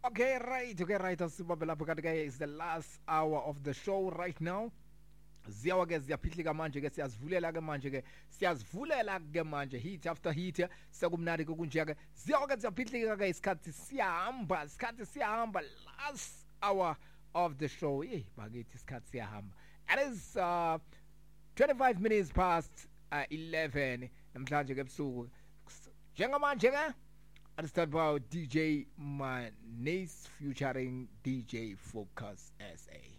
Okay, right. Asibambela phakathi ke is the last hour of the show right now. Ziyawa ke ziyaphihlika manje ke siyazivulela ke manje ke siyazivulela ke manje hit after hit sekumnandi ke kunje ke ziyawa ke ziyaphihlika ke isikhathi siyahamba last hour of the show bakithi isikhathi siyahamba. It is 25 minutes past 11 namhlanje ke ebusuku njengamanje ke understand about DJ Manes featuring DJ Focus SA.